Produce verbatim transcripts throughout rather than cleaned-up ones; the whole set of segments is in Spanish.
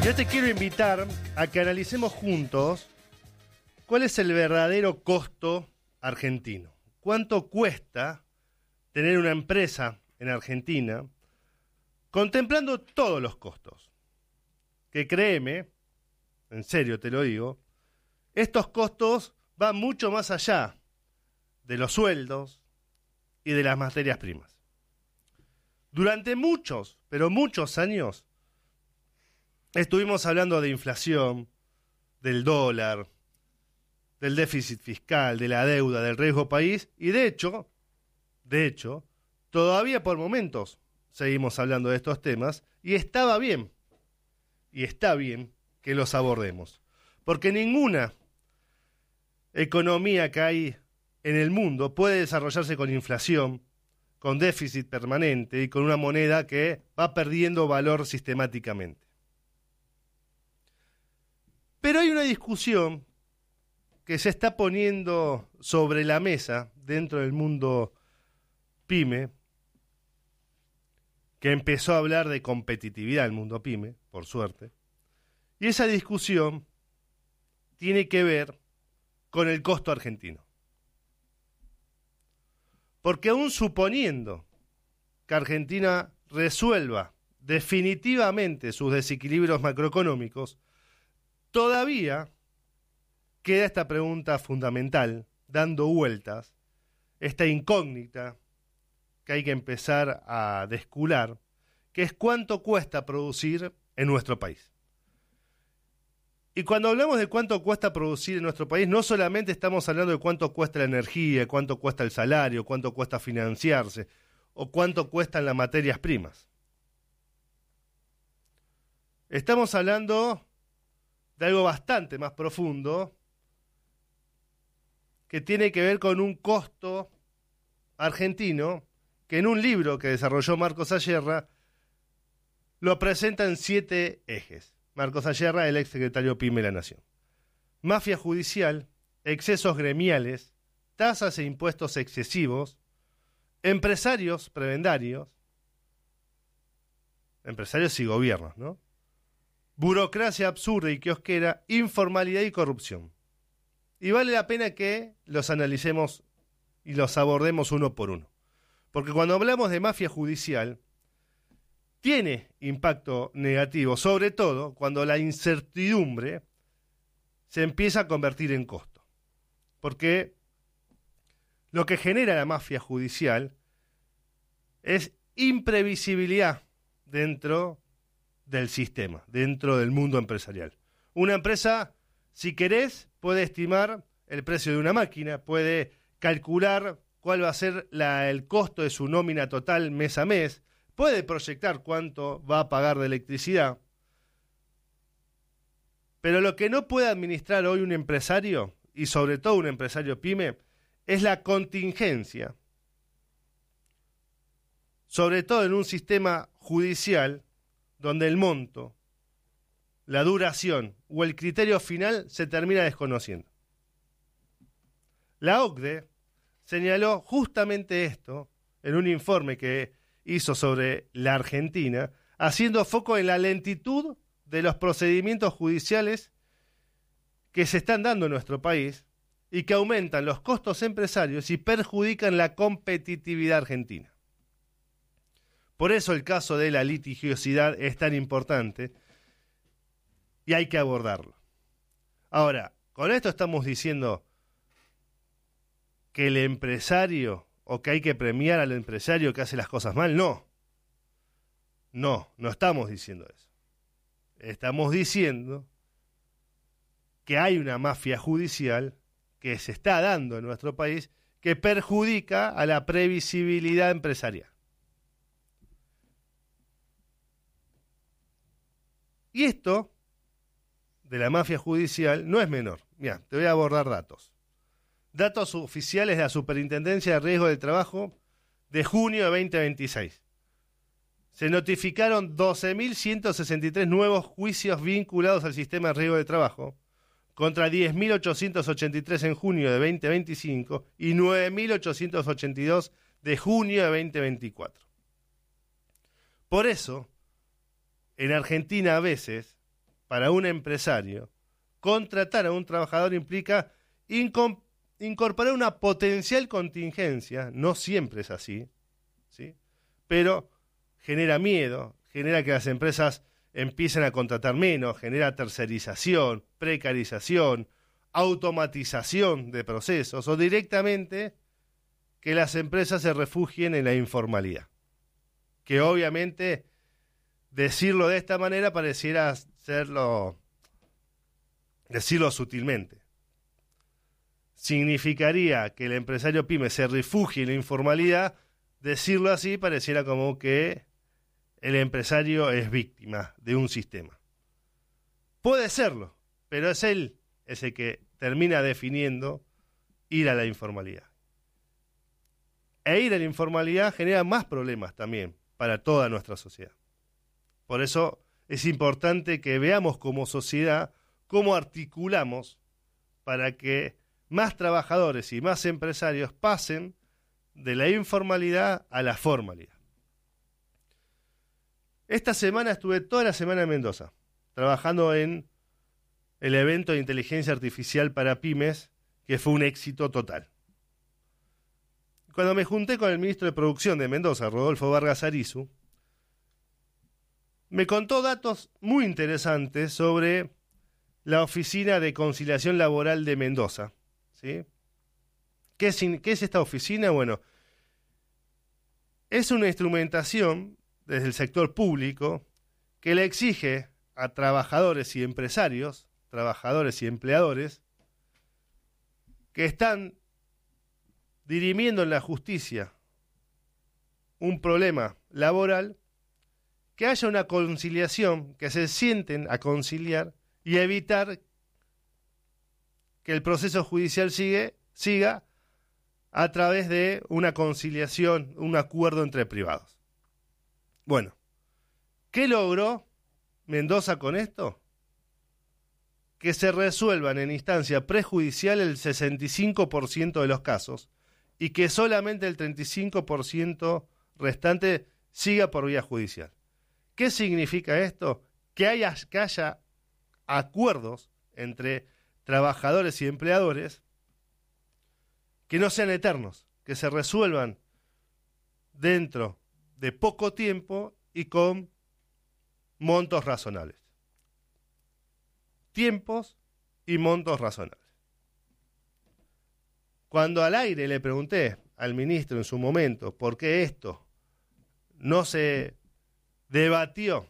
Yo te quiero invitar a que analicemos juntos cuál es el verdadero costo argentino. ¿Cuánto cuesta tener una empresa en Argentina contemplando todos los costos? Que créeme, en serio te lo digo, estos costos van mucho más allá de los sueldos y de las materias primas. Durante muchos, pero muchos años, estuvimos hablando de inflación, del dólar, del déficit fiscal, de la deuda, del riesgo país, y de hecho, de hecho, todavía por momentos seguimos hablando de estos temas, y estaba bien, y está bien que los abordemos, porque ninguna economía que hay en el mundo puede desarrollarse con inflación, con déficit permanente y con una moneda que va perdiendo valor sistemáticamente. Pero hay una discusión que se está poniendo sobre la mesa dentro del mundo pyme, que empezó a hablar de competitividad el mundo pyme, por suerte, y esa discusión tiene que ver con el costo argentino. Porque aún suponiendo que Argentina resuelva definitivamente sus desequilibrios macroeconómicos, todavía queda esta pregunta fundamental, dando vueltas, esta incógnita que hay que empezar a descular, que es cuánto cuesta producir en nuestro país. Y cuando hablamos de cuánto cuesta producir en nuestro país, no solamente estamos hablando de cuánto cuesta la energía, cuánto cuesta el salario, cuánto cuesta financiarse, o cuánto cuestan las materias primas. Estamos hablando de algo bastante más profundo, que tiene que ver con un costo argentino, que en un libro que desarrolló Marcos Ayerra, lo presenta en siete ejes. Marcos Ayerra, el ex secretario PYME de la Nación. Mafia judicial, excesos gremiales, tasas e impuestos excesivos, empresarios prebendarios, empresarios y gobiernos, ¿no? Burocracia absurda y kiosquera, informalidad y corrupción. Y vale la pena que los analicemos y los abordemos uno por uno. Porque cuando hablamos de mafia judicial, tiene impacto negativo, sobre todo cuando la incertidumbre se empieza a convertir en costo. Porque lo que genera la mafia judicial es imprevisibilidad dentro del sistema, dentro del mundo empresarial. Una empresa, si querés, puede estimar el precio de una máquina, puede calcular cuál va a ser la, el costo de su nómina total mes a mes, puede proyectar cuánto va a pagar de electricidad, pero lo que no puede administrar hoy un empresario, y sobre todo un empresario pyme, es la contingencia, sobre todo en un sistema judicial donde el monto, la duración o el criterio final se termina desconociendo. La O C D E señaló justamente esto en un informe que hizo sobre la Argentina, haciendo foco en la lentitud de los procedimientos judiciales que se están dando en nuestro país y que aumentan los costos empresarios y perjudican la competitividad argentina. Por eso el caso de la litigiosidad es tan importante y hay que abordarlo. Ahora, con esto estamos diciendo que el empresario o que hay que premiar al empresario que hace las cosas mal. No, no, no estamos diciendo eso. Estamos diciendo que hay una mafia judicial que se está dando en nuestro país que perjudica a la previsibilidad empresarial. Y esto de la mafia judicial no es menor. Mira, te voy a abordar datos. Datos oficiales de la Superintendencia de Riesgo del Trabajo de junio de veinte veintiséis. Se notificaron doce mil ciento sesenta y tres nuevos juicios vinculados al sistema de riesgo de trabajo, contra diez mil ochocientos ochenta y tres en junio de veinte veinticinco y nueve mil ochocientos ochenta y dos de junio de veinte veinticuatro. Por eso, en Argentina a veces para un empresario, contratar a un trabajador implica incom- incorporar una potencial contingencia, no siempre es así, ¿sí? Pero genera miedo, genera que las empresas empiecen a contratar menos, genera tercerización, precarización, automatización de procesos o directamente que las empresas se refugien en la informalidad. Que obviamente decirlo de esta manera pareciera serlo, decirlo sutilmente. Significaría que el empresario pyme se refugie en la informalidad. Decirlo así pareciera como que el empresario es víctima de un sistema. Puede serlo, pero es él ese que termina definiendo ir a la informalidad. E ir a la informalidad genera más problemas también para toda nuestra sociedad. Por eso es importante que veamos como sociedad cómo articulamos para que más trabajadores y más empresarios pasen de la informalidad a la formalidad. Esta semana estuve toda la semana en Mendoza, trabajando en el evento de inteligencia artificial para pymes, que fue un éxito total. Cuando me junté con el ministro de Producción de Mendoza, Rodolfo Vargas Arizu, me contó datos muy interesantes sobre la Oficina de Conciliación Laboral de Mendoza, ¿sí? ¿Qué es, ¿Qué es esta oficina? Bueno, es una instrumentación desde el sector público que le exige a trabajadores y empresarios, trabajadores y empleadores, que están dirimiendo en la justicia un problema laboral, que haya una conciliación, que se sienten a conciliar y evitar que el proceso judicial sigue, siga a través de una conciliación, un acuerdo entre privados. Bueno, ¿qué logró Mendoza con esto? Que se resuelvan en instancia prejudicial el sesenta y cinco por ciento de los casos y que solamente el treinta y cinco por ciento restante siga por vía judicial. ¿Qué significa esto? Que haya, que haya acuerdos entre trabajadores y empleadores que no sean eternos, que se resuelvan dentro de poco tiempo y con montos razonables. Tiempos y montos razonables. Cuando al aire le pregunté al ministro en su momento por qué esto no se debatió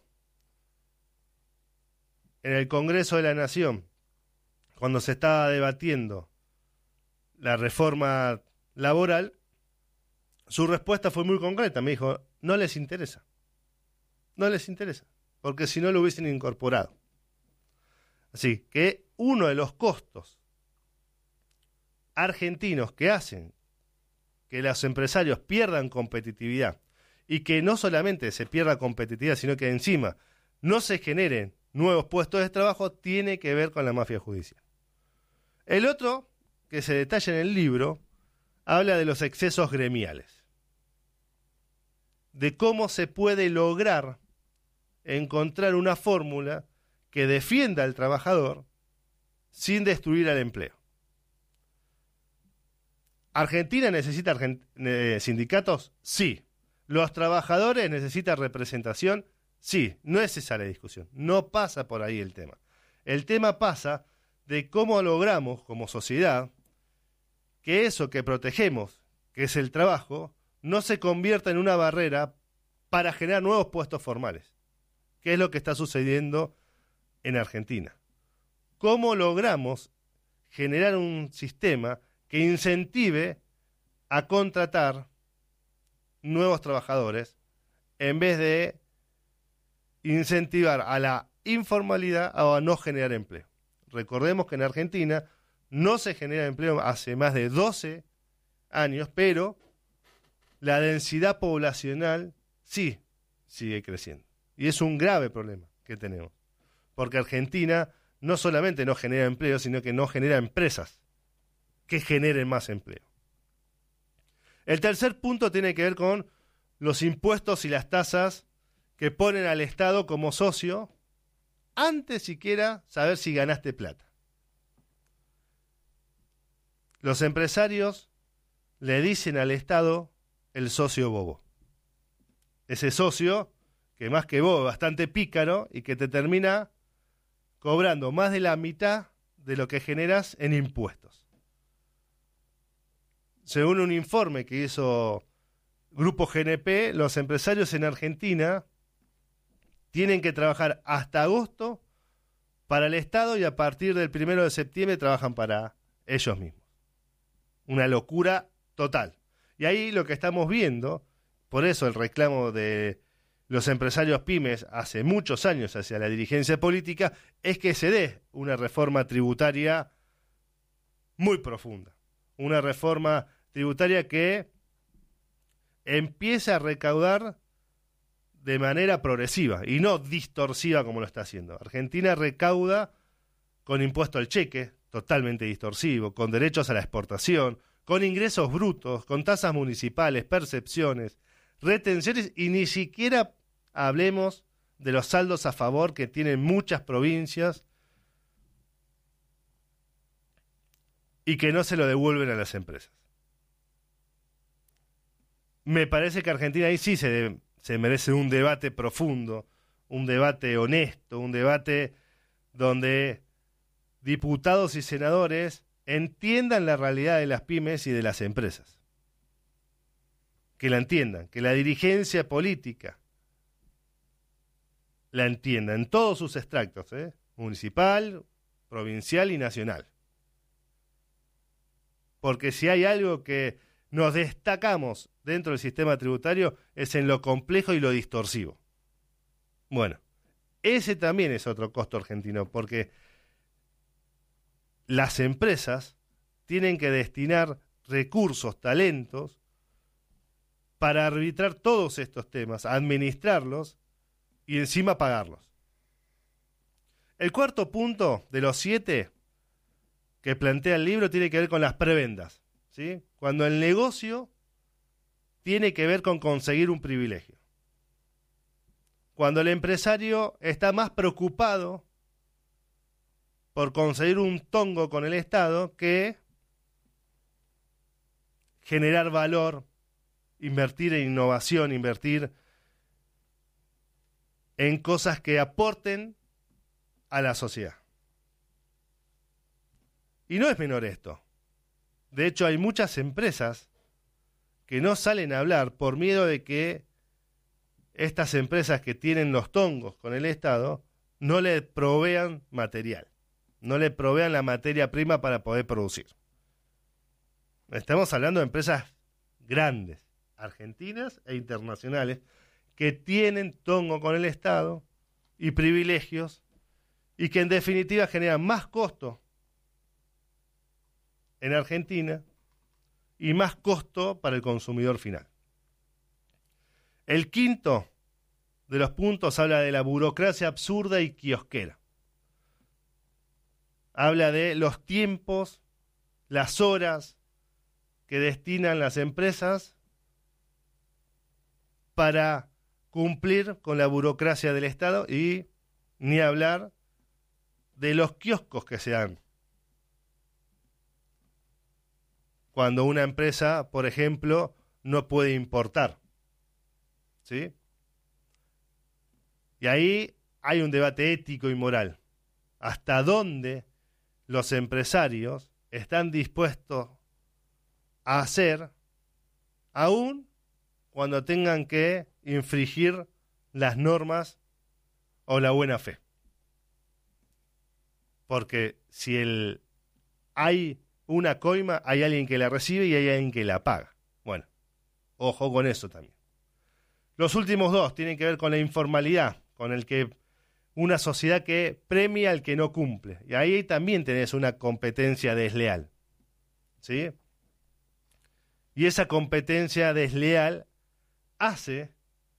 en el Congreso de la Nación, cuando se estaba debatiendo la reforma laboral, su respuesta fue muy concreta. Me dijo, no les interesa. No les interesa, porque si no lo hubiesen incorporado. Así que uno de los costos argentinos que hacen que los empresarios pierdan competitividad y que no solamente se pierda competitividad, sino que encima no se generen nuevos puestos de trabajo, tiene que ver con la mafia judicial. El otro, que se detalla en el libro, habla de los excesos gremiales, de cómo se puede lograr encontrar una fórmula que defienda al trabajador sin destruir al empleo. ¿Argentina necesita argent- eh, sindicatos? Sí. ¿Los trabajadores necesitan representación? Sí. No es esa la discusión. No pasa por ahí el tema. El tema pasa de cómo logramos como sociedad que eso que protegemos, que es el trabajo, no se convierta en una barrera para generar nuevos puestos formales, que es lo que está sucediendo en Argentina. ¿Cómo logramos generar un sistema que incentive a contratar nuevos trabajadores en vez de incentivar a la informalidad o a no generar empleo? Recordemos que en Argentina no se genera empleo hace más de doce años, pero la densidad poblacional sí sigue creciendo. Y es un grave problema que tenemos, porque Argentina no solamente no genera empleo, sino que no genera empresas que generen más empleo. El tercer punto tiene que ver con los impuestos y las tasas que ponen al Estado como socio antes siquiera saber si ganaste plata. Los empresarios le dicen al Estado el socio bobo. Ese socio que más que bobo, bastante pícaro y que te termina cobrando más de la mitad de lo que generas en impuestos. Según un informe que hizo Grupo G N P, los empresarios en Argentina tienen que trabajar hasta agosto para el Estado y a partir del primero de septiembre trabajan para ellos mismos. Una locura total. Y ahí lo que estamos viendo, por eso el reclamo de los empresarios pymes hace muchos años hacia la dirigencia política, es que se dé una reforma tributaria muy profunda. Una reforma tributaria que empiece a recaudar de manera progresiva y no distorsiva como lo está haciendo. Argentina recauda con impuesto al cheque, totalmente distorsivo, con derechos a la exportación, con ingresos brutos, con tasas municipales, percepciones, retenciones y ni siquiera hablemos de los saldos a favor que tienen muchas provincias y que no se lo devuelven a las empresas. Me parece que Argentina ahí sí se, debe, se merece un debate profundo, un debate honesto, un debate donde diputados y senadores entiendan la realidad de las pymes y de las empresas. Que la entiendan, que la dirigencia política la entienda en todos sus extractos, ¿eh? Municipal, provincial y nacional. Porque si hay algo que nos destacamos dentro del sistema tributario es en lo complejo y lo distorsivo. Bueno, ese también es otro costo argentino, porque las empresas tienen que destinar recursos, talentos, para arbitrar todos estos temas, administrarlos y encima pagarlos. El cuarto punto de los siete que plantea el libro tiene que ver con las prebendas, ¿sí? Cuando el negocio tiene que ver con conseguir un privilegio. Cuando el empresario está más preocupado por conseguir un tongo con el Estado que generar valor, invertir en innovación, invertir en cosas que aporten a la sociedad. Y no es menor esto. De hecho, hay muchas empresas que no salen a hablar por miedo de que estas empresas que tienen los tongos con el Estado no le provean material, no le provean la materia prima para poder producir. Estamos hablando de empresas grandes, argentinas e internacionales, que tienen tongo con el Estado y privilegios y que en definitiva generan más costo en Argentina y más costo para el consumidor final. El quinto de los puntos habla de la burocracia absurda y kiosquera. Habla de los tiempos, las horas que destinan las empresas para cumplir con la burocracia del Estado y ni hablar de los kioscos que se dan. Cuando una empresa, por ejemplo, no puede importar, ¿sí? Y ahí hay un debate ético y moral. ¿Hasta dónde los empresarios están dispuestos a hacer, aún cuando tengan que infringir las normas o la buena fe? Porque si el, hay una coima, hay alguien que la recibe y hay alguien que la paga. Bueno, ojo con eso también. Los últimos dos tienen que ver con la informalidad, con el que una sociedad que premia al que no cumple. Y ahí también tenés una competencia desleal, ¿sí? Y esa competencia desleal hace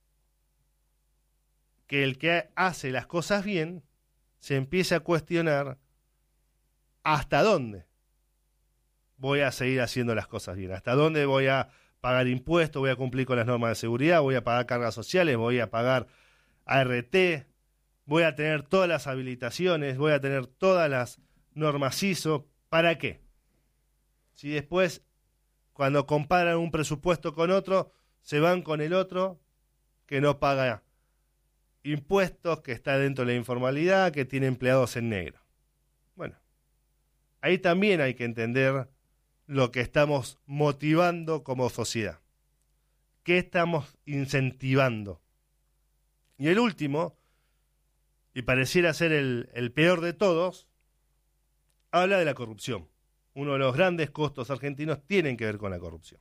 que el que hace las cosas bien se empiece a cuestionar hasta dónde voy a seguir haciendo las cosas bien, hasta dónde voy a pagar impuestos, voy a cumplir con las normas de seguridad, voy a pagar cargas sociales, voy a pagar A R T, voy a tener todas las habilitaciones, voy a tener todas las normas I S O. ¿Para qué? Si después, cuando comparan un presupuesto con otro, se van con el otro que no paga impuestos, que está dentro de la informalidad, que tiene empleados en negro. Bueno, ahí también hay que entender lo que estamos motivando como sociedad. ¿Qué estamos incentivando? Y el último, y pareciera ser el, el peor de todos, habla de la corrupción. Uno de los grandes costos argentinos tienen que ver con la corrupción.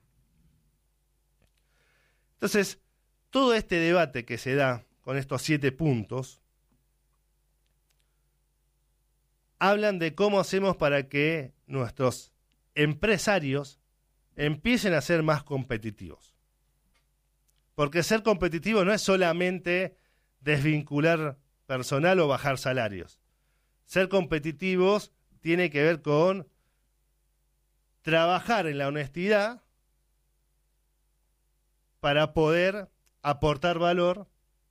Entonces, todo este debate que se da con estos siete puntos, hablan de cómo hacemos para que nuestros empresarios empiecen a ser más competitivos. Porque ser competitivo no es solamente desvincular personal o bajar salarios. Ser competitivos tiene que ver con trabajar en la honestidad para poder aportar valor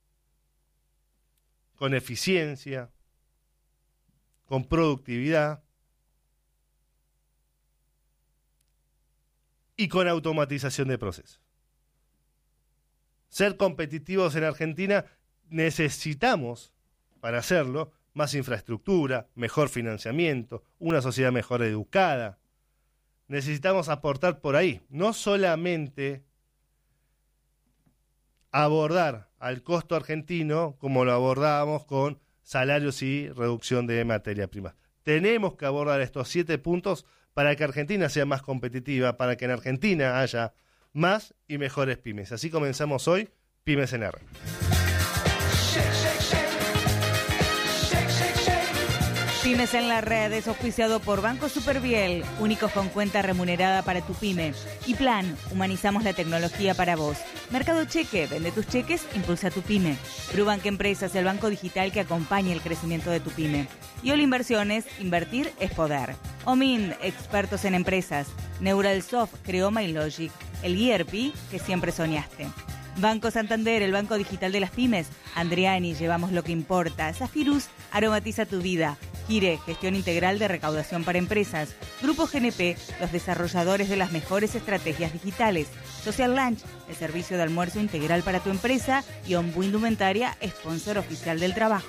con eficiencia, con productividad y con automatización de procesos. Ser competitivos en Argentina necesitamos, para hacerlo, más infraestructura, mejor financiamiento, una sociedad mejor educada. Necesitamos aportar por ahí, no solamente abordar al costo argentino como lo abordábamos con salarios y reducción de materia prima. Tenemos que abordar estos siete puntos para que Argentina sea más competitiva, para que en Argentina haya más y mejores pymes. Así comenzamos hoy, Pymes en R. Pymes en la Red es auspiciado por Banco Superviel, únicos con cuenta remunerada para tu pyme. Y Plan, humanizamos la tecnología para vos. Mercado Cheque, vende tus cheques, impulsa tu pyme. Brubank Empresas, el banco digital que acompaña el crecimiento de tu pyme. Y Ol Inversiones, invertir es poder. Omin, expertos en empresas. Neuralsoft creó MyLogic, el E R P que siempre soñaste. Banco Santander, el banco digital de las pymes. Andriani, llevamos lo que importa. Zafirus, aromatiza tu vida. Gire, gestión integral de recaudación para empresas. Grupo G N P, los desarrolladores de las mejores estrategias digitales. Social Lunch, el servicio de almuerzo integral para tu empresa. Y Ombu Indumentaria, sponsor oficial del trabajo.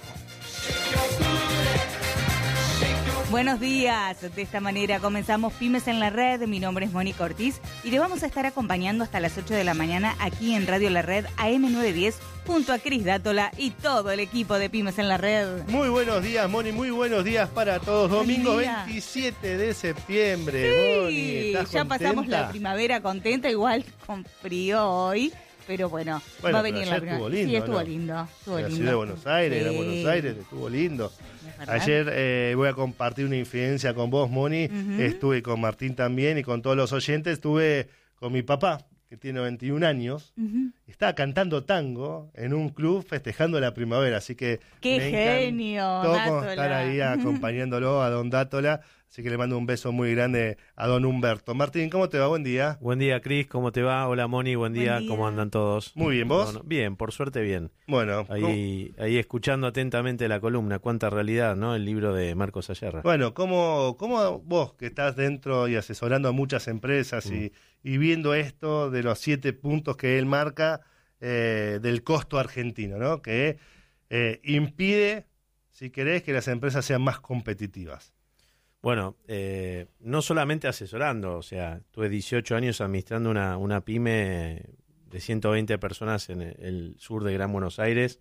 Buenos días, de esta manera comenzamos Pymes en la Red. Mi nombre es Mónica Ortiz y te vamos a estar acompañando hasta las ocho de la mañana aquí en Radio La Red A M novecientos diez junto a Cris Dátola y todo el equipo de Pymes en la Red. Muy buenos días, Moni, muy buenos días para todos. Domingo veintisiete de septiembre, sí, Moni, ¿estás ya contenta? Pasamos la primavera contenta, igual con frío hoy. Pero bueno, bueno, va a venir la estuvo lindo, sí, estuvo ¿no? lindo. Estuvo la lindo. ciudad de Buenos Aires, sí. era Buenos Aires, estuvo lindo. Ayer eh, voy a compartir una infidencia con vos, Moni. Uh-huh. Estuve con Martín también y con todos los oyentes. Estuve con mi papá, que tiene veintiún años. Uh-huh. Estaba cantando tango en un club festejando la primavera. Así que ¡qué me genio! encantó estar ahí acompañándolo a don Dátola. Así que le mando un beso muy grande a don Humberto. Martín, ¿cómo te va? Buen día. Buen día, Cris. ¿Cómo te va? Hola, Moni. Buen día. Buen día. ¿Cómo andan todos? Muy bien, ¿vos? Bueno, bien, por suerte bien. Bueno. Ahí, ahí escuchando atentamente la columna. Cuánta realidad, ¿no? El libro de Marcos Ayerra. Bueno, ¿cómo, cómo vos que estás dentro y asesorando a muchas empresas mm. y, y viendo esto de los siete puntos que él marca eh, del costo argentino, ¿no? Que eh, impide, si querés, que las empresas sean más competitivas. Bueno, eh, no solamente asesorando, o sea, tuve dieciocho años administrando una, una pyme de ciento veinte personas en el sur de Gran Buenos Aires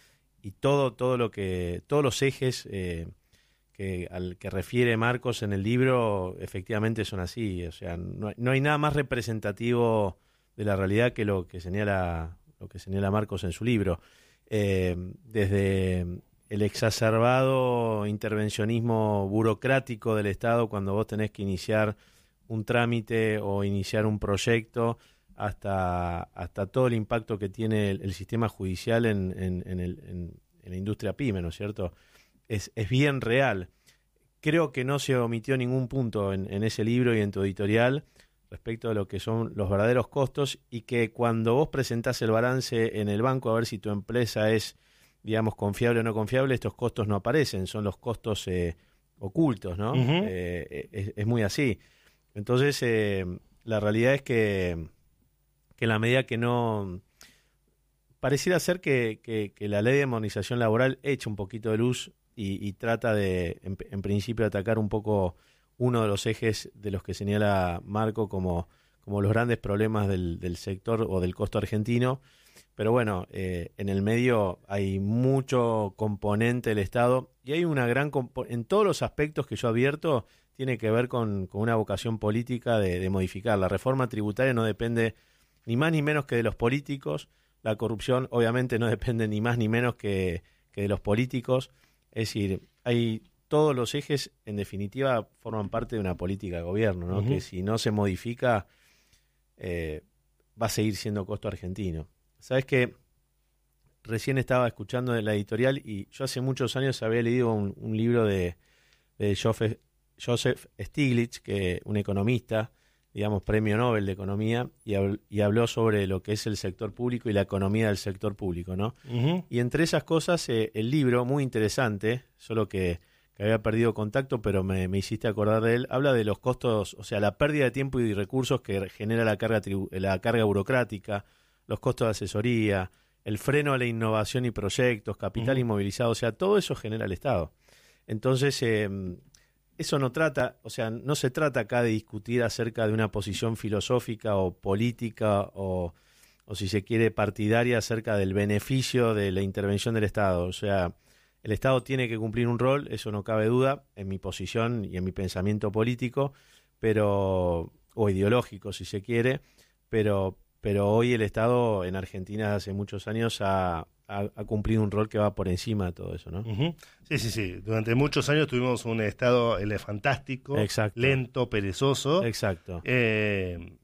y todo, todo lo que, todos los ejes eh, que al que refiere Marcos en el libro efectivamente son así, o sea, no hay, no hay nada más representativo de la realidad que lo que señala, lo que señala Marcos en su libro, eh, desde el exacerbado intervencionismo burocrático del Estado cuando vos tenés que iniciar un trámite o iniciar un proyecto, hasta, hasta todo el impacto que tiene el, el sistema judicial en, en, en, el, en, en la industria pyme, ¿no es cierto? Es, es bien real. Creo que no se omitió ningún punto en, en ese libro y en tu editorial respecto de lo que son los verdaderos costos, y que cuando vos presentás el balance en el banco a ver si tu empresa es digamos, confiable o no confiable, estos costos no aparecen, son los costos eh, ocultos, ¿no? Uh-huh. Eh, es, es muy así. Entonces, eh, la realidad es que, que en la medida que no... Pareciera ser que, que, que la ley de modernización laboral echa un poquito de luz y, y trata de, en, en principio, atacar un poco uno de los ejes de los que señala Marco como, como los grandes problemas del, del sector o del costo argentino. Pero bueno, eh, en el medio hay mucho componente del Estado y hay una gran... Compo- en todos los aspectos que yo advierto, tiene que ver con, con una vocación política de, de modificar. La reforma tributaria no depende ni más ni menos que de los políticos. La corrupción obviamente no depende ni más ni menos que, que de los políticos. Es decir, hay todos los ejes, en definitiva, forman parte de una política de gobierno, ¿no? Uh-huh. Que si no se modifica, eh, va a seguir siendo costo argentino. ¿Sabes qué? Recién estaba escuchando la editorial y yo hace muchos años había leído un, un libro de, de Joseph, Joseph Stiglitz, que un economista, digamos, premio Nobel de Economía, y, hab, y habló sobre lo que es el sector público y la economía del sector público, ¿no? Uh-huh. Y entre esas cosas, eh, el libro, muy interesante, solo que, que había perdido contacto, pero me, me hiciste acordar de él, habla de los costos, o sea, la pérdida de tiempo y recursos que genera la carga, tribu, la carga burocrática, los costos de asesoría, el freno a la innovación y proyectos, capital uh-huh. inmovilizado, o sea, todo eso genera el Estado. Entonces, eh, eso no trata, o sea, no se trata acá de discutir acerca de una posición filosófica o política o, o si se quiere partidaria acerca del beneficio de la intervención del Estado. O sea, el Estado tiene que cumplir un rol, eso no cabe duda, en mi posición y en mi pensamiento político, pero o ideológico si se quiere, pero pero hoy el Estado en Argentina hace muchos años ha, ha, ha cumplido un rol que va por encima de todo eso, ¿no? Uh-huh. Sí, sí, sí. Durante muchos años tuvimos un Estado elefantástico, Exacto. lento, perezoso. Exacto. Eh,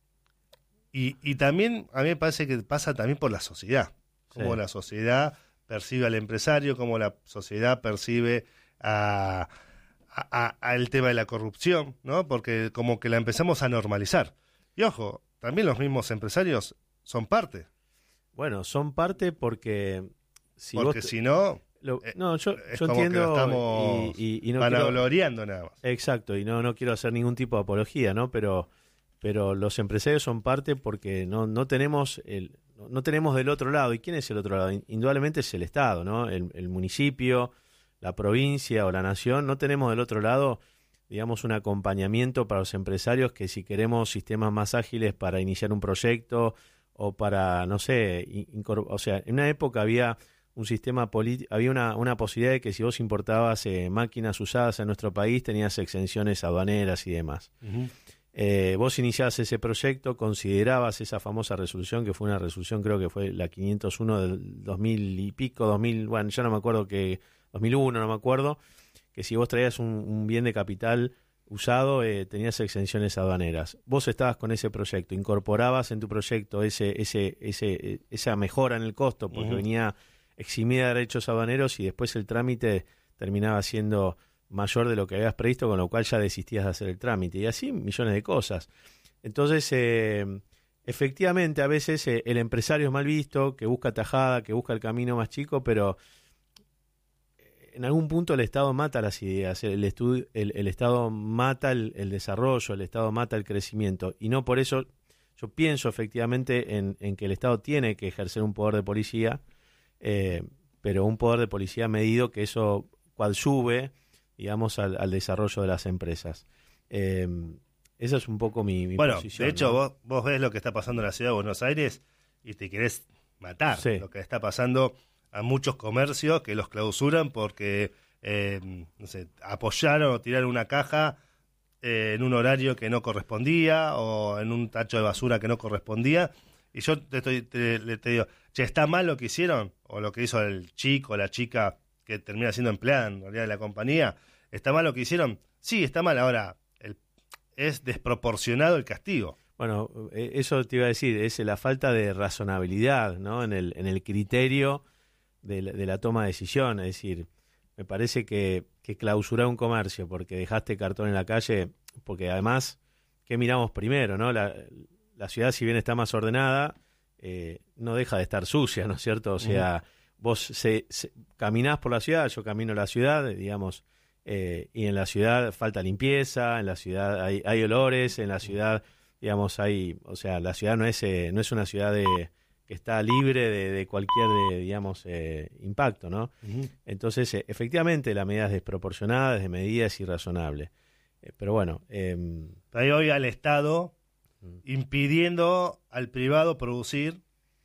y, y también, a mí me parece que pasa también por la sociedad. Cómo sí. la sociedad percibe al empresario, cómo la sociedad percibe a, a, a, a el tema de la corrupción, ¿no? Porque como que la empezamos a normalizar. Y ojo, también los mismos empresarios son parte. Bueno, son parte porque... Si porque vos, si no... Lo, no, yo, es yo como entiendo que lo estamos y, y, y no vanagloriando quiero, nada más. Exacto, y no, no quiero hacer ningún tipo de apología, ¿no? Pero, pero los empresarios son parte porque no, no tenemos el, no tenemos del otro lado. ¿Y quién es el otro lado? Indudablemente es el Estado, ¿no? El, el municipio, la provincia o la nación. No tenemos del otro lado, digamos, un acompañamiento para los empresarios que si queremos sistemas más ágiles para iniciar un proyecto o para, no sé, incor- o sea, en una época había un sistema político, había una, una posibilidad de que si vos importabas eh, máquinas usadas en nuestro país tenías exenciones aduaneras y demás. Uh-huh. Eh, vos iniciabas ese proyecto, considerabas esa famosa resolución, que fue una resolución, creo que fue la quinientos uno del dos mil y pico, dos mil, bueno, ya no me acuerdo, que dos mil uno, no me acuerdo, que si vos traías un, un bien de capital usado, eh, tenías exenciones aduaneras. Vos estabas con ese proyecto, incorporabas en tu proyecto ese, ese, ese, esa mejora en el costo, porque uh-huh. venía eximida de derechos aduaneros y después el trámite terminaba siendo mayor de lo que habías previsto, con lo cual ya desistías de hacer el trámite. Y así millones de cosas. Entonces, eh, efectivamente, a veces eh, el empresario es mal visto, que busca tajada, que busca el camino más chico, pero en algún punto el Estado mata las ideas, el, estudio, el, el Estado mata el, el desarrollo, el Estado mata el crecimiento. Y no por eso, yo pienso efectivamente en, en que el Estado tiene que ejercer un poder de policía, eh, pero un poder de policía medido que eso coadyuve, digamos, al, al desarrollo de las empresas. Eh, esa es un poco mi, mi bueno, posición. De hecho, ¿no? vos, vos ves lo que está pasando en la ciudad de Buenos Aires y te querés matar. Sí. Lo que está pasando a muchos comercios que los clausuran porque eh, no sé, apoyaron o tiraron una caja eh, en un horario que no correspondía o en un tacho de basura que no correspondía. Y yo te, estoy, te, te digo, che, ¿está mal lo que hicieron? O lo que hizo el chico o la chica que termina siendo empleada en realidad de la compañía. ¿Está mal lo que hicieron? Sí, está mal. Ahora, el, es desproporcionado el castigo. Bueno, eso te iba a decir, es la falta de razonabilidad, ¿no? En el, en el criterio de la, de la toma de decisión. Es decir, me parece que, que clausurar un comercio porque dejaste cartón en la calle, porque además, ¿qué miramos primero, no? La, la ciudad, si bien está más ordenada, eh, no deja de estar sucia, ¿no es cierto? O sea, vos se, se, caminás por la ciudad, yo camino a la ciudad, digamos, eh, y en la ciudad falta limpieza, en la ciudad hay, hay olores, en la ciudad, digamos, hay, o sea, la ciudad no es, eh, no es una ciudad de, que está libre de, de cualquier, de, digamos, eh, impacto, ¿no? Uh-huh. Entonces, eh, efectivamente, la medida es desproporcionada, de medida es irrazonable. Eh, pero bueno... Eh, Ahí hoy al Estado uh-huh. impidiendo al privado producir...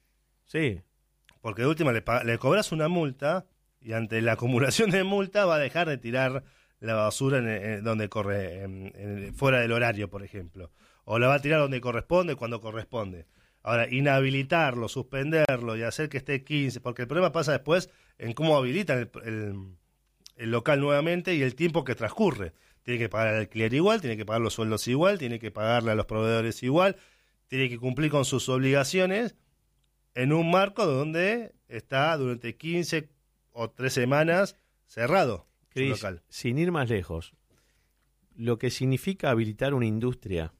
Sí. Porque de última le, le cobras una multa y ante la acumulación de multa va a dejar de tirar la basura en, en donde corre, en, en, fuera del horario, por ejemplo. O la va a tirar donde corresponde, cuando corresponde. Ahora, inhabilitarlo, suspenderlo y hacer que esté quince, porque el problema pasa después en cómo habilitan el, el, el local nuevamente y el tiempo que transcurre. Tiene que pagar al alquiler igual, tiene que pagar los sueldos igual, tiene que pagarle a los proveedores igual, tiene que cumplir con sus obligaciones en un marco donde está durante quince o tres semanas cerrado Chris, su local. Sin ir más lejos, lo que significa habilitar una industria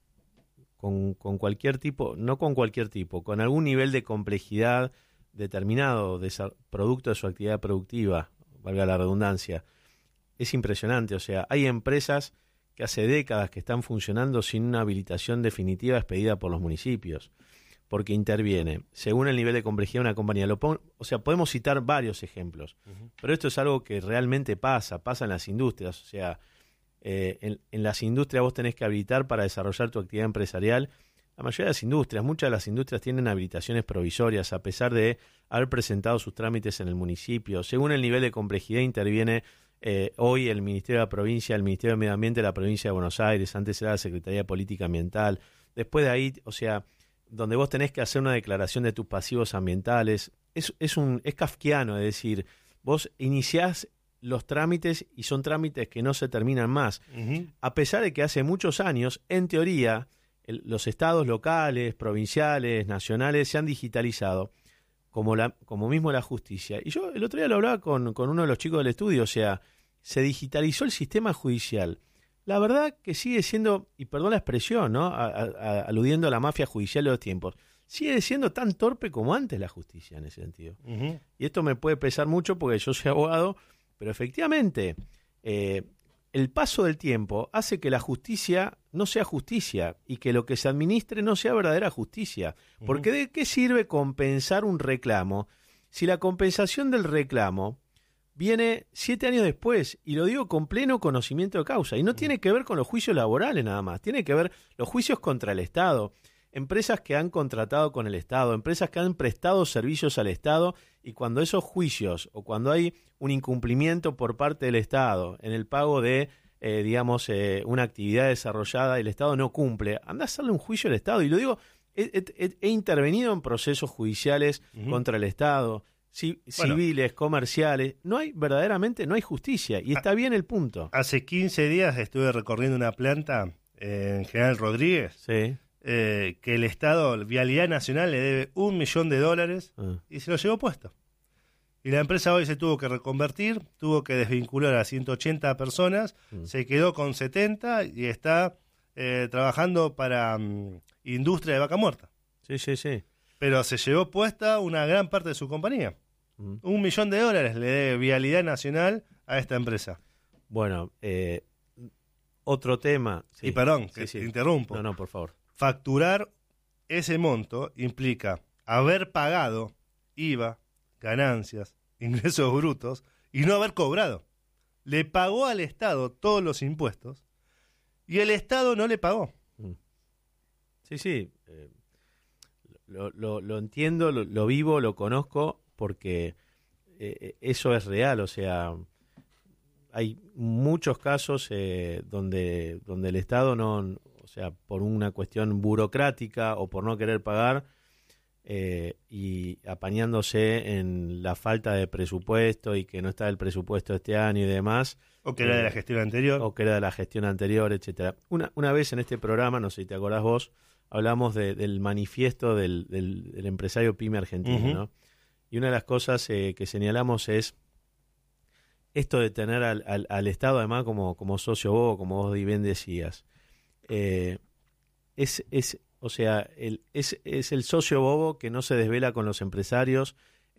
con, con cualquier tipo, no con cualquier tipo, con algún nivel de complejidad determinado de esa, producto de su actividad productiva, valga la redundancia, es impresionante. O sea, hay empresas que hace décadas que están funcionando sin una habilitación definitiva expedida por los municipios, porque interviene, según el nivel de complejidad de una compañía. Lo pon, o sea, podemos citar varios ejemplos, uh-huh. pero esto es algo que realmente pasa, pasa en las industrias. O sea, eh, en, en las industrias vos tenés que habilitar para desarrollar tu actividad empresarial. La mayoría de las industrias, muchas de las industrias tienen habilitaciones provisorias, a pesar de haber presentado sus trámites en el municipio. Según el nivel de complejidad interviene eh, hoy el Ministerio de la Provincia, el Ministerio de Medio Ambiente de la Provincia de Buenos Aires, antes era la Secretaría de Política Ambiental. Después de ahí, o sea... donde vos tenés que hacer una declaración de tus pasivos ambientales, es, es, un, es kafkiano, es decir, vos iniciás los trámites y son trámites que no se terminan más. Uh-huh. A pesar de que hace muchos años, en teoría, el, los estados locales, provinciales, nacionales se han digitalizado, como, la, como mismo la justicia. Y yo el otro día lo hablaba con, con uno de los chicos del estudio, o sea, se digitalizó el sistema judicial. La verdad que sigue siendo, y perdón la expresión, ¿no? A, a, aludiendo a la mafia judicial de los tiempos, sigue siendo tan torpe como antes la justicia en ese sentido. Uh-huh. Y esto me puede pesar mucho porque yo soy abogado, pero efectivamente eh, el paso del tiempo hace que la justicia no sea justicia y que lo que se administre no sea verdadera justicia. Uh-huh. Porque ¿de qué sirve compensar un reclamo si la compensación del reclamo viene siete años después? Y lo digo con pleno conocimiento de causa. Y no tiene que ver con los juicios laborales nada más. Tiene que ver los juicios contra el Estado. Empresas que han contratado con el Estado, empresas que han prestado servicios al Estado, y cuando esos juicios o cuando hay un incumplimiento por parte del Estado en el pago de, eh, digamos, eh, una actividad desarrollada y el Estado no cumple, anda a hacerle un juicio al Estado. Y lo digo, he, he, he intervenido en procesos judiciales uh-huh. contra el Estado, C- bueno, civiles, comerciales. No hay, verdaderamente no hay justicia, y está bien el punto. Hace quince días estuve recorriendo una planta eh, en General Rodríguez, sí. eh, que el Estado, Vialidad Nacional, le debe un millón de dólares ah. y se lo llevó puesto. Y la empresa hoy se tuvo que reconvertir, tuvo que desvincular a ciento ochenta personas, mm. se quedó con setenta y está eh, trabajando para um, industria de vaca muerta. Sí, sí, sí. Pero se llevó puesta una gran parte de su compañía. Mm. Un millón de dólares le debe Vialidad Nacional a esta empresa. Bueno, eh, otro tema. Sí. Y perdón, sí, que sí. te interrumpo. No, no, por favor. Facturar ese monto implica haber pagado I V A, ganancias, ingresos brutos y no haber cobrado. Le pagó al Estado todos los impuestos y el Estado no le pagó. Mm. Sí, sí. Eh. Lo, lo, lo entiendo, lo, lo vivo, lo conozco, porque eh, eso es real. O sea, hay muchos casos eh, donde donde el Estado no, o sea, por una cuestión burocrática o por no querer pagar eh, y apañándose en la falta de presupuesto y que no está el presupuesto este año y demás. O que era eh, de la gestión anterior. O que era de la gestión anterior, etcétera. Una, una vez en este programa, no sé si te acordás vos, hablamos de, del manifiesto del, del, del empresario pyme argentino, uh-huh. ¿no? Y una de las cosas eh, que señalamos es esto de tener al, al, al Estado, además, como, como socio bobo, como vos bien decías. Eh, es, es, o sea, el, es, es el socio bobo que no se desvela con los empresarios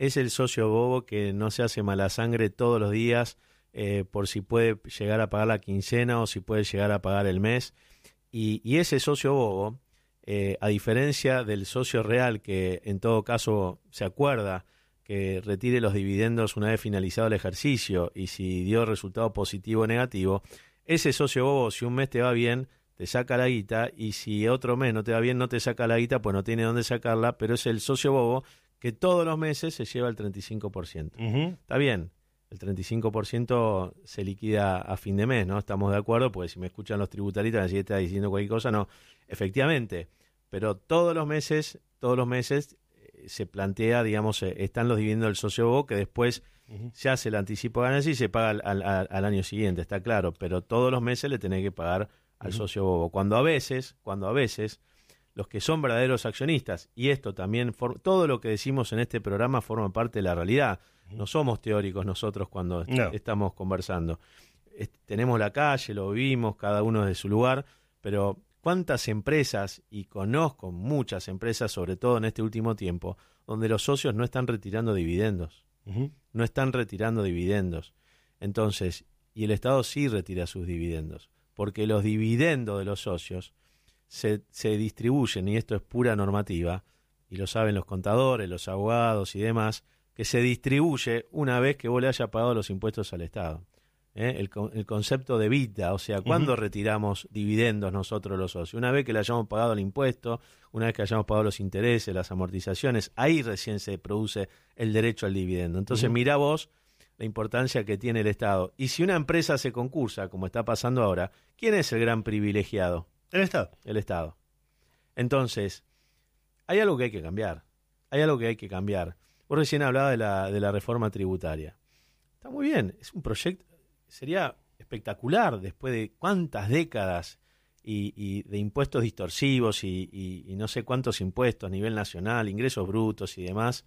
es el socio bobo que no se hace mala sangre todos los días eh, por si puede llegar a pagar la quincena o si puede llegar a pagar el mes. Y, y ese socio bobo, eh, a diferencia del socio real que en todo caso se acuerda que retire los dividendos una vez finalizado el ejercicio y si dio resultado positivo o negativo, ese socio bobo, si un mes te va bien, te saca la guita, y si otro mes no te va bien, no te saca la guita, pues no tiene dónde sacarla, pero es el socio bobo que todos los meses se lleva el treinta y cinco por ciento. Uh-huh. Está bien, el treinta y cinco por ciento se liquida a fin de mes, ¿no? Estamos de acuerdo, pues si me escuchan los tributaristas, así está diciendo cualquier cosa, no, efectivamente, pero todos los meses, todos los meses eh, se plantea, digamos, eh, están los dividendos del socio bobo que después uh-huh. se hace el anticipo de ganancia y se paga al, al, al año siguiente, está claro, pero todos los meses le tenés que pagar al socio bobo. Cuando a veces, cuando a veces, los que son verdaderos accionistas, y esto también, for, todo lo que decimos en este programa forma parte de la realidad. No somos teóricos nosotros cuando no. est- estamos conversando. Est- tenemos la calle, lo vivimos, cada uno desde su lugar, pero cuántas empresas, y conozco muchas empresas, sobre todo en este último tiempo, donde los socios no están retirando dividendos. Uh-huh. No están retirando dividendos. Entonces, y el Estado sí retira sus dividendos, porque los dividendos de los socios se, se distribuyen, y esto es pura normativa, y lo saben los contadores, los abogados y demás, que se distribuye una vez que vos le hayas pagado los impuestos al Estado. ¿Eh? El, el concepto de vida, o sea, ¿cuándo uh-huh. retiramos dividendos nosotros los socios? Una vez que le hayamos pagado el impuesto, una vez que hayamos pagado los intereses, las amortizaciones, ahí recién se produce el derecho al dividendo. Entonces, uh-huh. mirá vos la importancia que tiene el Estado. Y si una empresa se concursa, como está pasando ahora, ¿quién es el gran privilegiado? El Estado. El Estado. Entonces, hay algo que hay que cambiar. Hay algo que hay que cambiar. Vos recién hablabas de la, de la reforma tributaria. Está muy bien, es un proyecto, sería espectacular después de cuántas décadas y, y de impuestos distorsivos y, y, y no sé cuántos impuestos a nivel nacional, ingresos brutos y demás.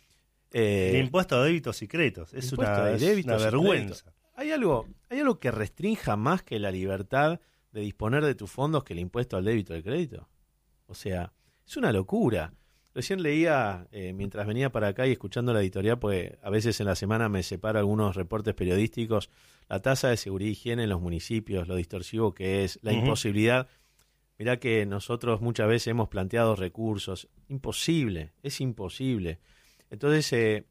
Eh, el impuesto a débitos y créditos es una, de es una vergüenza. ¿Hay algo, ¿Hay algo que restrinja más que la libertad de disponer de tus fondos que el impuesto al débito y al crédito? O sea, es una locura. Recién leía, eh, mientras venía para acá y escuchando la editorial, porque a veces en la semana me separo algunos reportes periodísticos, la tasa de seguridad y higiene en los municipios, lo distorsivo que es, la uh-huh. imposibilidad. Mirá que nosotros muchas veces hemos planteado recursos. Imposible, es imposible. Entonces, eh,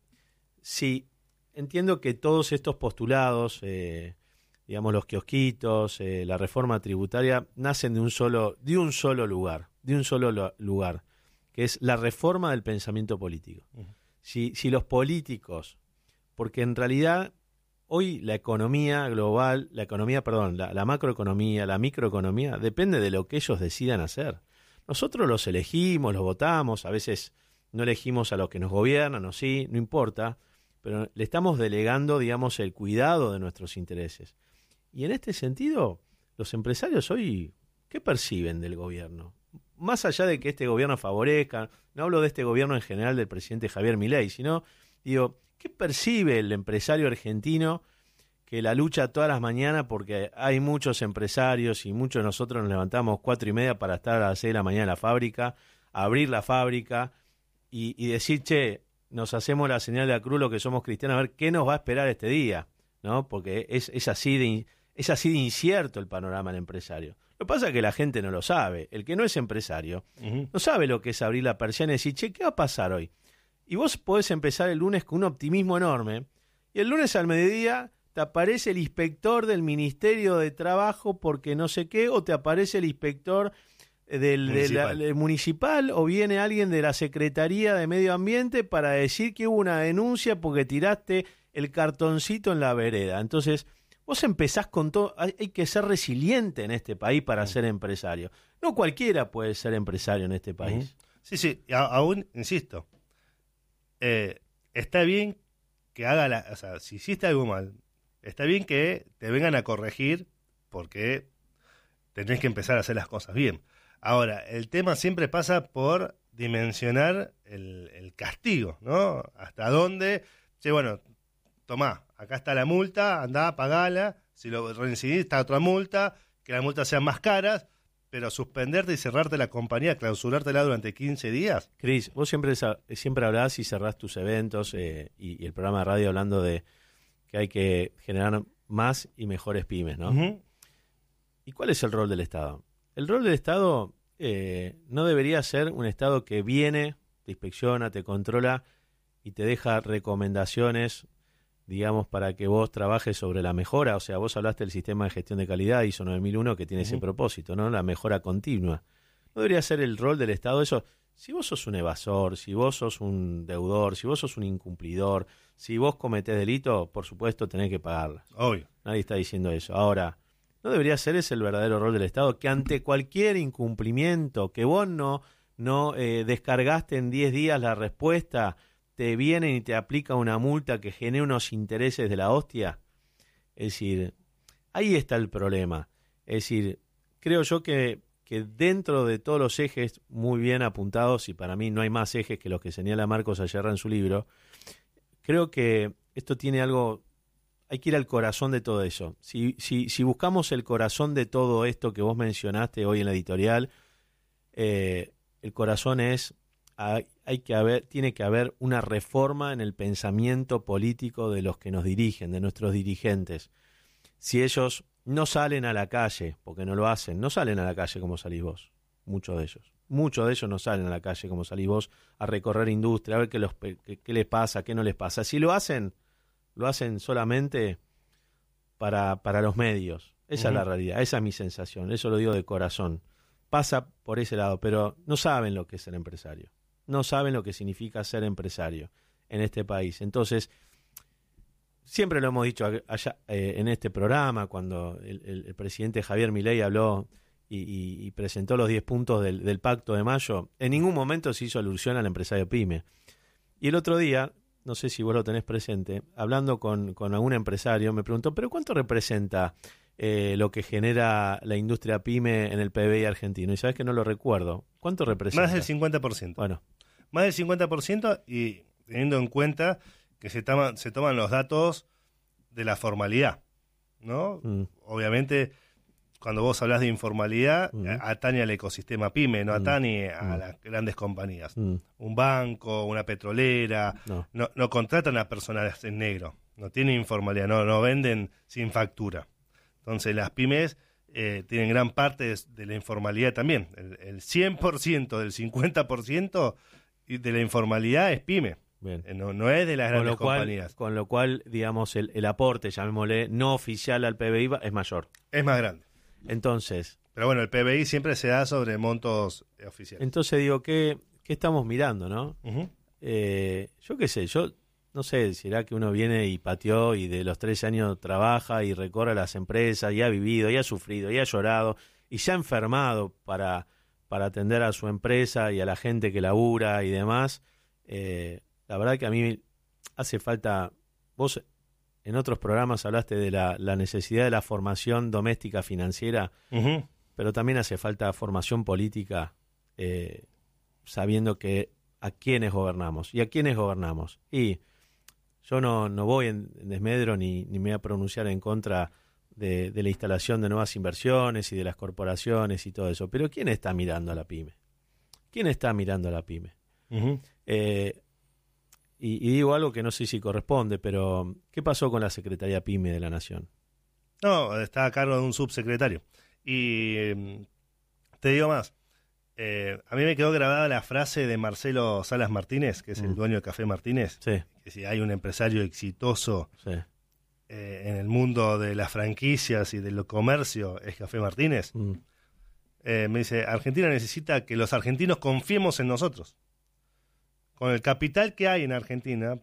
sí, entiendo que todos estos postulados, eh, digamos los kiosquitos, eh, la reforma tributaria, nacen de un solo, de un solo lugar, de un solo lo, lugar, que es la reforma del pensamiento político. Uh-huh. Si, si los políticos, porque en realidad hoy la economía global, la economía, perdón, la, la macroeconomía, la microeconomía, depende de lo que ellos decidan hacer. Nosotros los elegimos, los votamos, a veces no elegimos a los que nos gobiernan, o sí, no importa, pero le estamos delegando, digamos, el cuidado de nuestros intereses. Y en este sentido, los empresarios hoy, ¿qué perciben del gobierno? Más allá de que este gobierno favorezca, no hablo de este gobierno en general del presidente Javier Milei, sino, digo, ¿qué percibe el empresario argentino que la lucha todas las mañanas, porque hay muchos empresarios y muchos de nosotros nos levantamos cuatro y media para estar a las seis de la mañana en la fábrica, abrir la fábrica y, y decir, che, nos hacemos la señal de la cruz, lo que somos cristianos, a ver qué nos va a esperar este día, ¿no? Porque es, es, así de, es así de incierto el panorama del empresario. Lo que pasa es que la gente no lo sabe. El que no es empresario uh-huh. no sabe lo que es abrir la persiana y decir, che, ¿qué va a pasar hoy? Y vos podés empezar el lunes con un optimismo enorme y el lunes al mediodía te aparece el inspector del Ministerio de Trabajo porque no sé qué, o te aparece el inspector del municipal. De la, del municipal, o viene alguien de la Secretaría de Medio Ambiente para decir que hubo una denuncia porque tiraste el cartoncito en la vereda. Entonces, vos empezás con todo. Hay, hay que ser resiliente en este país para uh-huh. ser empresario. No cualquiera puede ser empresario en este país. Uh-huh. Sí, sí, a, aún, insisto, eh, está bien que haga la... O sea, si hiciste algo mal, está bien que te vengan a corregir porque tenés que empezar a hacer las cosas bien. Ahora, el tema siempre pasa por dimensionar el, el castigo, ¿no? Hasta dónde, che, bueno, tomá, acá está la multa, andá, pagala, si lo reincidís está otra multa, que las multas sean más caras, pero suspenderte y cerrarte la compañía, clausurártela durante quince días. Cris, vos siempre, siempre hablás y cerrás tus eventos eh, y, y el programa de radio hablando de que hay que generar más y mejores pymes, ¿no? Uh-huh. ¿Y cuál es el rol del Estado? El rol del Estado eh, no debería ser un Estado que viene, te inspecciona, te controla y te deja recomendaciones, digamos, para que vos trabajes sobre la mejora. O sea, vos hablaste del sistema de gestión de calidad ISO nueve mil uno que tiene uh-huh. ese propósito, ¿no? La mejora continua. ¿No debería ser el rol del Estado eso? Si vos sos un evasor, si vos sos un deudor, si vos sos un incumplidor, si vos cometés delito, por supuesto tenés que pagarlas. Obvio. Nadie está diciendo eso. Ahora, ¿no debería ser ese el verdadero rol del Estado? Que ante cualquier incumplimiento, que vos no, no eh, descargaste en diez días la respuesta, te vienen y te aplican una multa que genera unos intereses de la hostia. Es decir, ahí está el problema. Es decir, creo yo que, que dentro de todos los ejes muy bien apuntados, y para mí no hay más ejes que los que señala Marcos Ayerra en su libro, creo que esto tiene algo, hay que ir al corazón de todo eso. Si, si, si buscamos el corazón de todo esto que vos mencionaste hoy en la editorial, eh, el corazón es... Hay, hay que haber, tiene que haber una reforma en el pensamiento político de los que nos dirigen, de nuestros dirigentes. Si ellos no salen a la calle, porque no lo hacen, no salen a la calle como salís vos, muchos de ellos. Muchos de ellos no salen a la calle como salís vos a recorrer industria, a ver qué, los, qué, qué les pasa, qué no les pasa. Si lo hacen, lo hacen solamente para, para los medios. Esa uh-huh. es la realidad, esa es mi sensación, eso lo digo de corazón. Pasa por ese lado, pero no saben lo que es ser empresario. No saben lo que significa ser empresario en este país. Entonces, siempre lo hemos dicho allá eh, en este programa, cuando el, el, el presidente Javier Milei habló y, y, y presentó los diez puntos del, del Pacto de Mayo, en ningún momento se hizo alusión al empresario pyme. Y el otro día, no sé si vos lo tenés presente, hablando con, con algún empresario, me preguntó, ¿pero cuánto representa eh, lo que genera la industria pyme en el P B I argentino? Y sabés que no lo recuerdo. ¿Cuánto representa? Más del cincuenta por ciento. Bueno. Más del cincuenta por ciento y teniendo en cuenta que se, toma, se toman los datos de la formalidad, ¿no? Mm. Obviamente, cuando vos hablas de informalidad, mm. atañe al ecosistema pyme, no atañe mm. a las grandes compañías. Mm. Un banco, una petrolera, no. No, no contratan a personas en negro, no tienen informalidad, no, no venden sin factura. Entonces, las pymes eh, tienen gran parte de, de la informalidad también. El, el cien por ciento del cincuenta por ciento de la informalidad es pyme. Bien. No, no es de las grandes con cual, compañías. Con lo cual, digamos, el, el aporte, llamémosle, no oficial al P B I es mayor. Es más grande. Entonces... Pero bueno, el P B I siempre se da sobre montos oficiales. Entonces digo, ¿qué, qué estamos mirando, no? Uh-huh. Eh, yo qué sé, yo no sé, será que uno viene y pateó y de los trece años trabaja y recorre las empresas y ha vivido, y ha sufrido, y ha llorado, y se ha enfermado para... para atender a su empresa y a la gente que labura y demás, eh, la verdad que a mí hace falta, vos en otros programas hablaste de la, la necesidad de la formación doméstica financiera, uh-huh. pero también hace falta formación política, eh, sabiendo que a quiénes gobernamos, y a quiénes gobernamos. Y yo no, no voy en, en desmedro ni, ni me voy a pronunciar en contra De, de la instalación de nuevas inversiones y de las corporaciones y todo eso. Pero ¿quién está mirando a la pyme? ¿Quién está mirando a la pyme? Uh-huh. Eh, y, y digo algo que no sé si corresponde, pero ¿qué pasó con la Secretaría Pyme de la Nación? No, está a cargo de un subsecretario. Y eh, te digo más. Eh, a mí me quedó grabada la frase de Marcelo Salas Martínez, que es uh-huh. el dueño de Café Martínez. Sí. Que si hay un empresario exitoso... Sí. Eh, en el mundo de las franquicias y del comercio es Café Martínez. Mm. Eh, me dice, Argentina necesita que los argentinos confiemos en nosotros. Con el capital que hay en Argentina,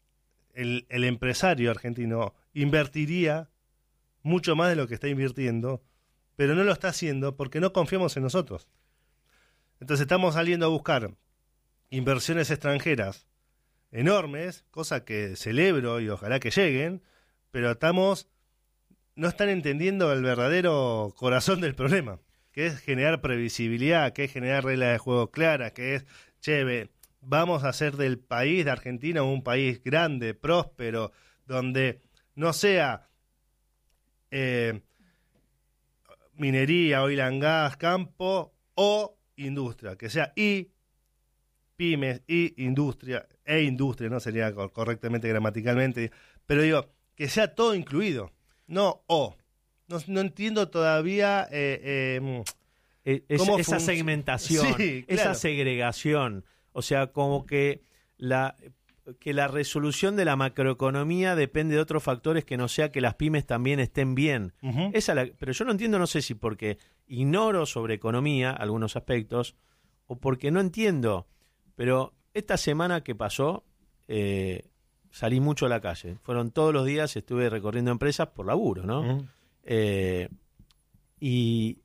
el, el empresario argentino invertiría mucho más de lo que está invirtiendo, pero no lo está haciendo porque no confiamos en nosotros. Entonces estamos saliendo a buscar inversiones extranjeras enormes, cosa que celebro y ojalá que lleguen, pero estamos, no están entendiendo el verdadero corazón del problema, que es generar previsibilidad, que es generar reglas de juego claras, que es, che, vamos a hacer del país de Argentina un país grande, próspero, donde no sea, eh, minería, oil and gas, campo o industria, que sea y pymes y industria, e industria, no sería correctamente gramaticalmente, pero digo, que sea todo incluido, no o. No, no entiendo todavía eh, eh, es, cómo esa func- segmentación, sí, esa claro. segregación. O sea, como que la, que la resolución de la macroeconomía depende de otros factores que no sea que las pymes también estén bien. Uh-huh. Esa la, pero yo no entiendo, no sé si porque ignoro sobre economía algunos aspectos o porque no entiendo. Pero esta semana que pasó, eh, salí mucho a la calle. Fueron todos los días, estuve recorriendo empresas por laburo, ¿no? Uh-huh. Eh, y,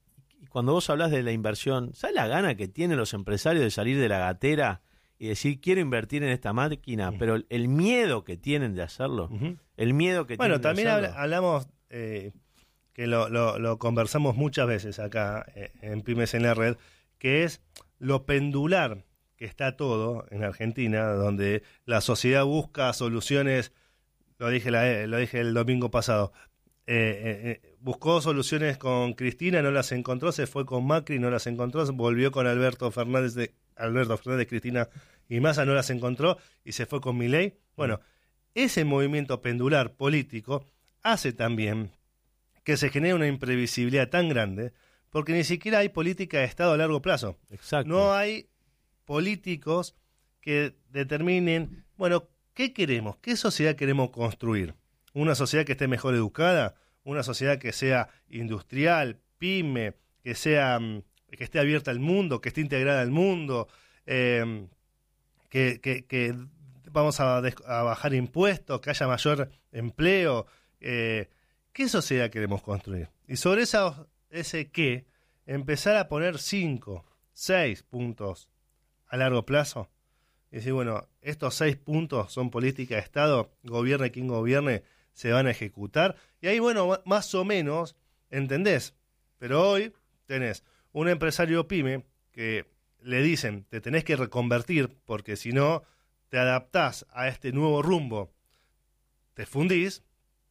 y cuando vos hablas de la inversión, ¿sabes la gana que tienen los empresarios de salir de la gatera y decir quiero invertir en esta máquina? Uh-huh. Pero el, el miedo que tienen de hacerlo, uh-huh. el miedo que bueno, tienen de hacerlo. hacerlo. Bueno, también hablamos, eh, que lo, lo, lo conversamos muchas veces acá eh, en Pymes en la Red, que es lo pendular que está todo en Argentina, donde la sociedad busca soluciones, lo dije, la, lo dije el domingo pasado, Eh, eh, buscó soluciones con Cristina, no las encontró, se fue con Macri, no las encontró, volvió con Alberto Fernández, de, Alberto Fernández, Cristina y Massa, no las encontró y se fue con Milei. Bueno, ese movimiento pendular político hace también que se genere una imprevisibilidad tan grande, porque ni siquiera hay política de Estado a largo plazo. Exacto. No hay políticos que determinen, bueno, ¿qué queremos? ¿Qué sociedad queremos construir? Una sociedad que esté mejor educada, una sociedad que sea industrial, pyme, que sea que esté abierta al mundo, que esté integrada al mundo, eh, que, que, que vamos a, des- a bajar impuestos, que haya mayor empleo. Eh, ¿Qué sociedad queremos construir? Y sobre esa, ese qué, empezar a poner cinco, seis puntos a largo plazo. Y decir, bueno, estos seis puntos son política de Estado, gobierne quien gobierne, se van a ejecutar. Y ahí, bueno, más o menos, ¿entendés? Pero hoy tenés un empresario pyme que le dicen, te tenés que reconvertir, porque si no te adaptás a este nuevo rumbo, te fundís,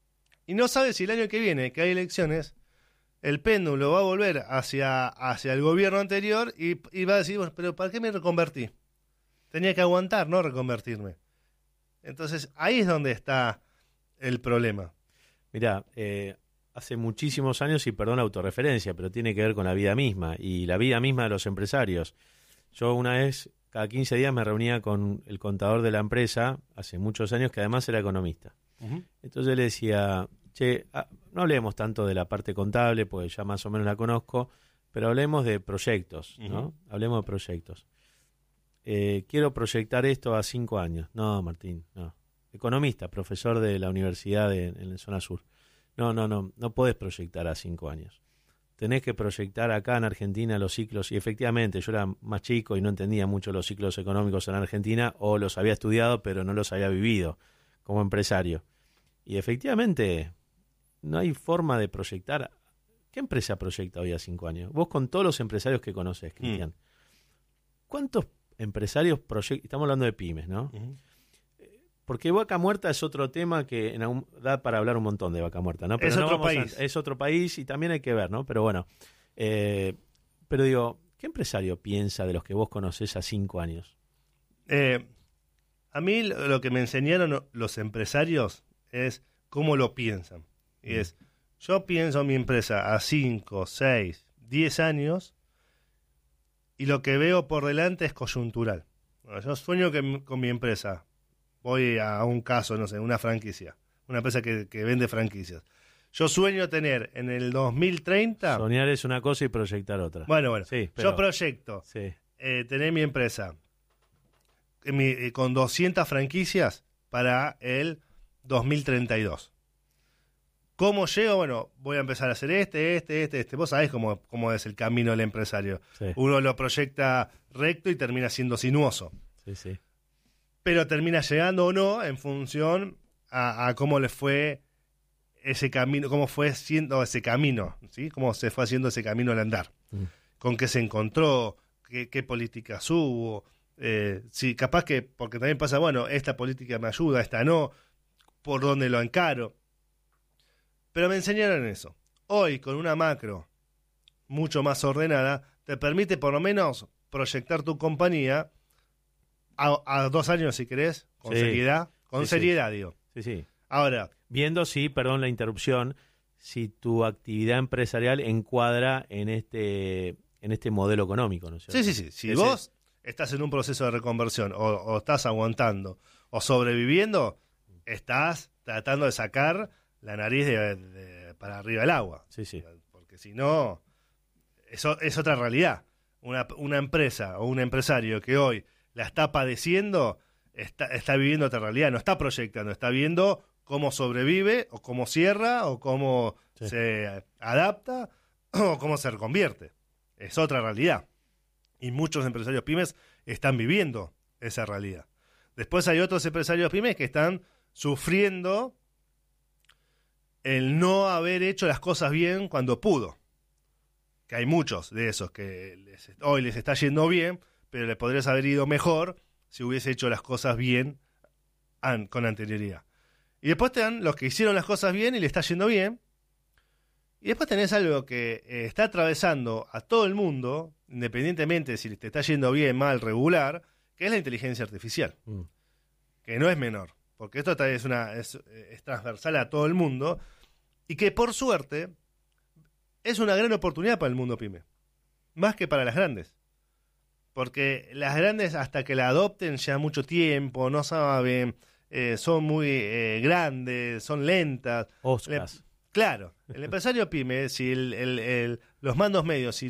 y no sabes si el año que viene, que hay elecciones, el péndulo va a volver hacia, hacia el gobierno anterior y, y va a decir, bueno, pero ¿para qué me reconvertí? Tenía que aguantar, no reconvertirme. Entonces, ahí es donde está el problema. Mirá, eh, hace muchísimos años, y perdón la autorreferencia, pero tiene que ver con la vida misma y la vida misma de los empresarios. Yo una vez, cada quince días me reunía con el contador de la empresa, hace muchos años, que además era economista. Uh-huh. Entonces le decía, che, ah, no hablemos tanto de la parte contable, porque ya más o menos la conozco, pero hablemos de proyectos, ¿no? Uh-huh. Hablemos de proyectos. Eh, quiero proyectar esto a cinco años. No, Martín, no. Economista, profesor de la universidad de, en la zona sur. No, no, no, no podés proyectar a cinco años. Tenés que proyectar acá en Argentina los ciclos, y efectivamente yo era más chico y no entendía mucho los ciclos económicos en Argentina, o los había estudiado pero no los había vivido como empresario. Y efectivamente no hay forma de proyectar. ¿Qué empresa proyecta hoy a cinco años? Vos con todos los empresarios que conoces, Cristian, mm. ¿cuántos empresarios proyectan? Estamos hablando de pymes, ¿no? Uh-huh. Porque Vaca Muerta es otro tema que en algún, da para hablar un montón de Vaca Muerta, ¿no? Pero es no otro vamos país. A, es otro país y también hay que ver, ¿no? Pero bueno, eh, pero digo, ¿qué empresario piensa de los que vos conocés a cinco años? Eh, a mí lo que me enseñaron los empresarios es cómo lo piensan. Y es, yo pienso mi empresa a cinco, seis, diez años y lo que veo por delante es coyuntural. Bueno, yo sueño que con mi empresa, voy a un caso, no sé, una franquicia, una empresa que, que vende franquicias. Yo sueño tener en el dos mil treinta... Soñar es una cosa y proyectar otra. Bueno, bueno, sí, pero, yo proyecto sí. eh, tener mi empresa mi, eh, con doscientas franquicias para el dos mil treinta y dos. ¿Cómo llego? Bueno, voy a empezar a hacer este, este, este, este. Vos sabés cómo, cómo es el camino del empresario. Sí. Uno lo proyecta recto y termina siendo sinuoso. Sí, sí. Pero termina llegando o no en función a, a cómo le fue ese camino, cómo fue siendo ese camino, ¿sí? Cómo se fue haciendo ese camino al andar. Mm. Con qué se encontró, qué, qué políticas hubo. Eh, sí, capaz que, porque también pasa, bueno, esta política me ayuda, esta no, por dónde lo encaro. Pero me enseñaron eso. Hoy, con una macro mucho más ordenada, te permite por lo menos proyectar tu compañía a, a dos años, si querés, con sí. seriedad. Con sí, seriedad, sí. digo. Sí, sí. Ahora, viendo si, perdón la interrupción, si tu actividad empresarial encuadra en este en este modelo económico, ¿no es cierto? sí, sí, sí. Si Ese... vos estás en un proceso de reconversión o, o estás aguantando o sobreviviendo, estás tratando de sacar la nariz de, de, para arriba del agua. Sí, sí. Porque si no, eso es otra realidad. Una, una empresa o un empresario que hoy la está padeciendo, está, está viviendo otra realidad, no está proyectando, está viendo cómo sobrevive o cómo cierra o cómo sí. se adapta o cómo se reconvierte. Es otra realidad. Y muchos empresarios pymes están viviendo esa realidad. Después hay otros empresarios pymes que están sufriendo el no haber hecho las cosas bien cuando pudo. Que hay muchos de esos que les, hoy les está yendo bien, pero le podrías haber ido mejor si hubiese hecho las cosas bien an, con anterioridad. Y después te dan los que hicieron las cosas bien y le está yendo bien. Y después tenés algo que eh, está atravesando a todo el mundo, independientemente de si te está yendo bien, mal, regular, que es la inteligencia artificial. Mm. Que no es menor, porque esto es, una, es, es transversal a todo el mundo y que por suerte es una gran oportunidad para el mundo pyme, más que para las grandes. Porque las grandes, hasta que la adopten, ya mucho tiempo, no saben, eh, son muy eh, grandes, son lentas. Oscars. Le, claro, el empresario pyme, si el, el, el, los mandos medios, si